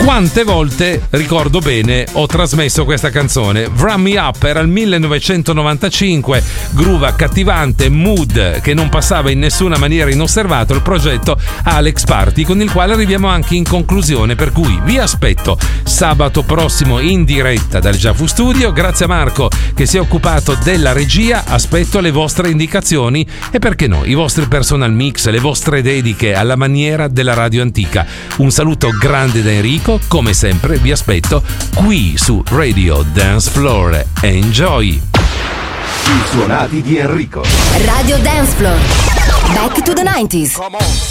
Quante volte, ricordo bene, ho trasmesso questa canzone. Wrap Me Up era il 1995, groove accattivante, mood che non passava in nessuna maniera inosservato, il progetto Alex Party, con il quale arriviamo anche in conclusione, per cui vi aspetto sabato prossimo in diretta dal Giafu Studio. Grazie a Marco che si è occupato della regia, aspetto le vostre indicazioni e perché no, i vostri personal mix, le vostre dediche alla maniera della radio antica. Un saluto grande da Enrico. Come sempre vi aspetto qui su Radio Dance Floor. Enjoy! I suonati di Enrico. Radio Dance Floor. Back to the 90s. Come on.